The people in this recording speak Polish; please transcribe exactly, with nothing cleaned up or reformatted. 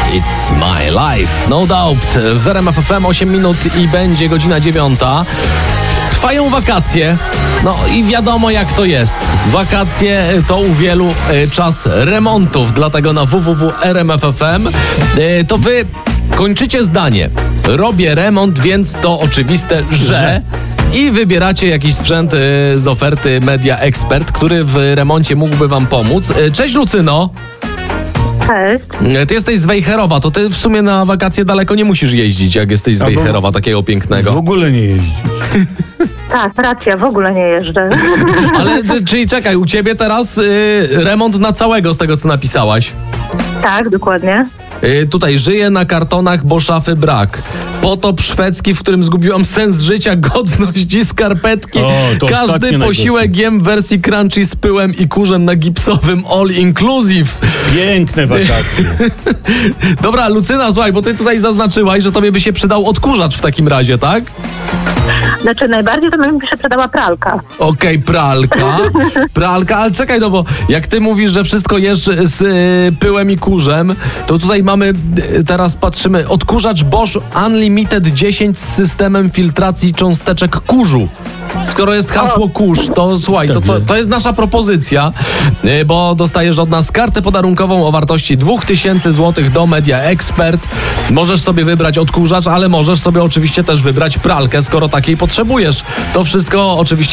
It's My Life. No doubt. W R M F F M osiem minut i będzie godzina dziewiąta. Trwają wakacje, no i wiadomo jak to jest. Wakacje to u wielu y, czas remontów, dlatego na w w w kropka r m f f m y, to wy kończycie zdanie. Robię remont, więc to oczywiste, że... że. I wybieracie jakiś sprzęt y, z oferty Media Expert, który w remoncie mógłby wam pomóc. Y, cześć Lucyno. Cześć. Ty jesteś z Wejherowa, to ty w sumie na wakacje daleko nie musisz jeździć, jak jesteś z Wejherowa, takiego pięknego. W ogóle nie jeździ. Tak, racja, w ogóle nie jeżdżę. Ale, ty, czyli czekaj, u ciebie teraz y, remont na całego z tego, co napisałaś. Tak, dokładnie. Y, tutaj żyję na kartonach, bo szafy brak. Potop szwedzki, w którym zgubiłam sens życia, godność i skarpetki. O, to Każdy posiłek jem w wersji crunchy z pyłem i kurzem na gipsowym all inclusive. Piękne wakacje. Dobra, Lucyna, słuchaj, bo ty tutaj zaznaczyłaś, że tobie by się przydał odkurzacz w takim razie, tak? Znaczy najbardziej to mi się przydała pralka. Okej, okay, pralka, pralka, ale czekaj, no bo jak ty mówisz, że wszystko jesz z y, pyłem i kurzem, to tutaj mamy, y, teraz patrzymy, odkurzacz Bosch Unlimited dziesięć z systemem filtracji cząsteczek kurzu. Skoro jest hasło kurz, to słuchaj, to, to, to jest nasza propozycja, y, bo dostajesz od nas kartę podarunkową o wartości dwa tysiące złotych do Media Expert. Możesz sobie wybrać odkurzacz, ale możesz sobie oczywiście też wybrać pralkę, skoro takiej potrzebujesz. To wszystko oczywiście